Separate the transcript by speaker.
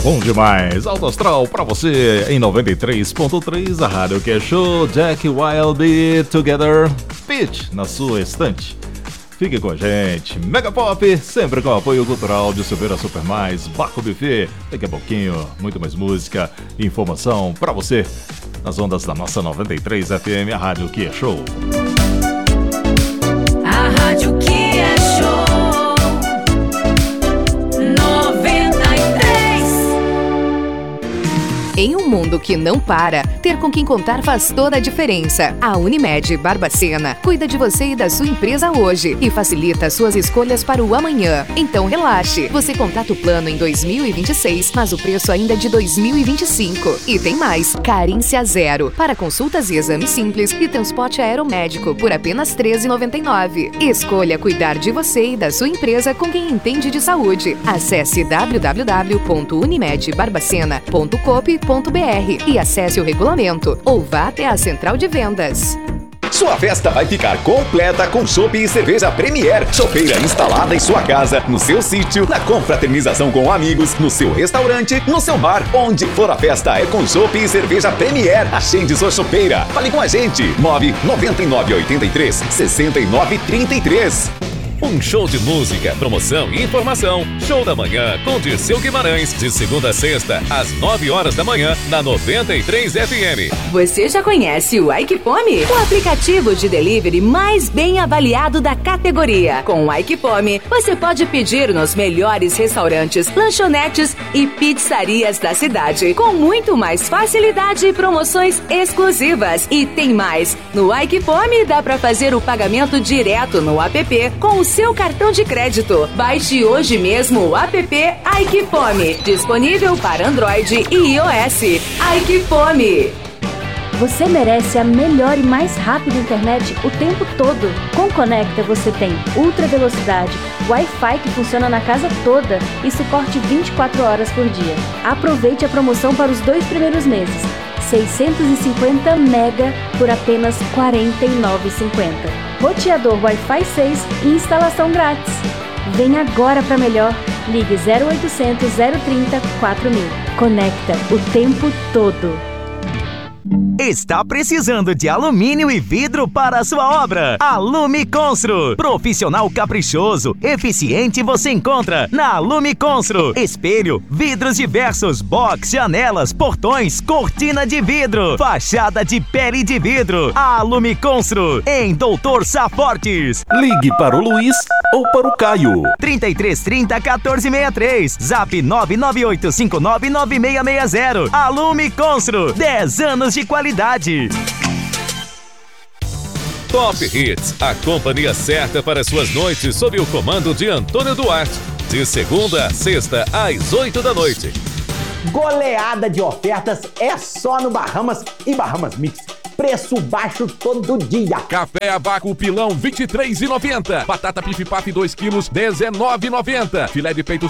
Speaker 1: Bom demais, Alto Astral pra você em 93.3, a Rádio Que Show, Jack Wild Together, Pitch na sua estante. Fique com a gente, Mega Pop, sempre com apoio cultural de Silveira Super Mais, Baco Buffet, daqui a pouquinho, muito mais música e informação pra você, nas ondas da nossa 93 FM, a Rádio Que Show.
Speaker 2: A Rádio Que Show.
Speaker 3: Em um mundo que não para, ter com quem contar faz toda a diferença. A Unimed Barbacena cuida de você e da sua empresa hoje e facilita suas escolhas para o amanhã. Então relaxe, você contrata o plano em 2026, mas o preço ainda é de 2025. E tem mais, carência zero, para consultas e exames simples e transporte aeromédico por apenas R$ 13,99. Escolha cuidar de você e da sua empresa com quem entende de saúde. Acesse www.unimedbarbacena.coop.br e acesse o regulamento ou vá até a central de vendas.
Speaker 4: Sua festa vai ficar completa com chopp e cerveja Premier. Chopeira instalada em sua casa, no seu sítio, na confraternização com amigos, no seu restaurante, no seu bar. Onde for a festa é com chopp e cerveja Premier. Agende sua chopeira. Fale com a gente. 99983-6933.
Speaker 5: Um show de música, promoção e informação. Show da Manhã com Dirceu Guimarães, de segunda a sexta, às 9 horas da manhã, na 93 FM.
Speaker 6: Você já conhece o Aikipome? O aplicativo de delivery mais bem avaliado da categoria. Com o Aikipome, você pode pedir nos melhores restaurantes, lanchonetes e pizzarias da cidade, com muito mais facilidade e promoções exclusivas. E tem mais! No Aikipome dá para fazer o pagamento direto no app com o seu cartão de crédito. Baixe hoje mesmo o app Aikipome, disponível para Android e iOS. Aikipome.
Speaker 7: Você merece a melhor e mais rápida internet o tempo todo. Com Conecta você tem ultra velocidade, Wi-Fi que funciona na casa toda e suporte 24 horas por dia. Aproveite a promoção para os 2 primeiros meses. 650 mega por apenas R$ 49,50. Roteador Wi-Fi 6 e instalação grátis. Vem agora para melhor. Ligue 0800 030 4000. Conecta o tempo todo.
Speaker 8: Está precisando de alumínio e vidro para a sua obra? Alume Constru. Profissional caprichoso, eficiente você encontra na Alume Constru. Espelho, vidros diversos, box, janelas, portões, cortina de vidro, fachada de pele de vidro. Alume Constru, em Doutor Safortes.
Speaker 1: Ligue para o Luiz ou para o Caio.
Speaker 8: 3330 1463. Zap 998599660. Alume Constru. 10 anos de qualidade.
Speaker 5: Top Hits, a companhia certa para suas noites sob o comando de Antônio Duarte. De segunda a sexta, às 8 da noite.
Speaker 9: Goleada de ofertas é só no Bahamas e Bahamas Mix. Preço baixo todo dia.
Speaker 10: Café Abaco Pilão, R$ 23,90. Batata Pif Paf 2 quilos, R$ 19,90. Filé de peito